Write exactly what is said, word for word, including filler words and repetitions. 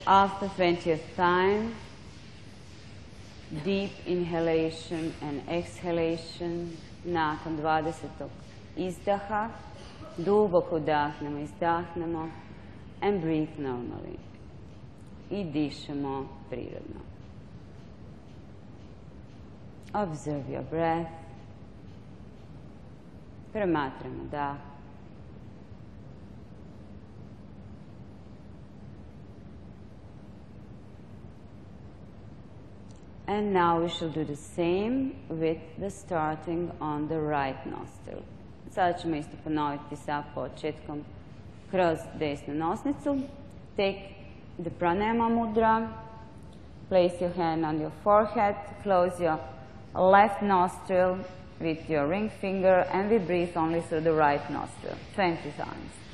After twentieth time, deep inhalation and exhalation. Nakon dvadesetog izdaha, duboko udahnemo, izdahnemo, and breathe normally. I dišemo prirodno. Observe your breath. Promatramo dah. And now we shall do the same with the starting on the right nostril. Sada ćemo isto ponoviti sa početkom kroz desnu nosnicu. Take the pranayama mudra. Place your hand on your forehead. Close your left nostril with your ring finger, and we breathe only through the right nostril. twenty times.